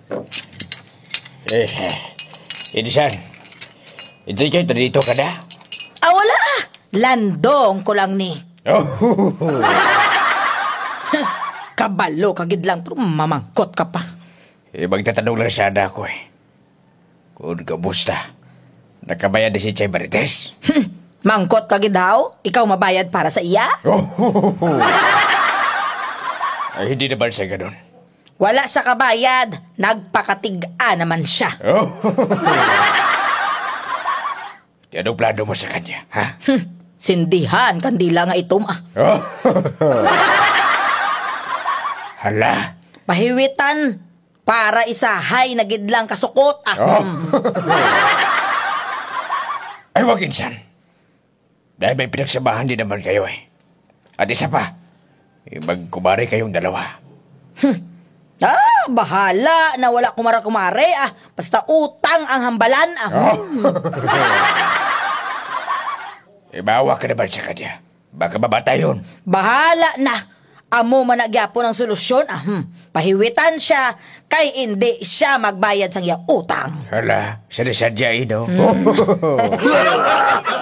Edisan. Ito'y kayo dito ka na? Wala. Landong ko lang ni. Kabalo kagid lang pero mamangkot ka pa. Magtatanong lang sana ako Kung kamusta? Nakabayad na si Chay Marites? Mangkot kagid daw? Ikaw mabayad para sa iya? Ay, hindi naman siya ganun. Wala siya kabayad. Nagpakatiga naman siya. Anong plano mo sa kanya, ha? Sindihan, kandila nga ito, Hala. Pahiwitan para isahay na gidlang kasukot, Ay, wag insan. Dahil may pinagsamahan din naman kayo At isa pa, magkumari kayong dalawa. Bahala na wala kumara-kumare, Basta utang ang hambalan, Bawa ka naman sa kanya. Baka mabatay yun. Bahala na. Amo managyapon ang solusyon, Pahiwitan siya, kay hindi siya magbayad sang iya utang. Hala, sadya ino.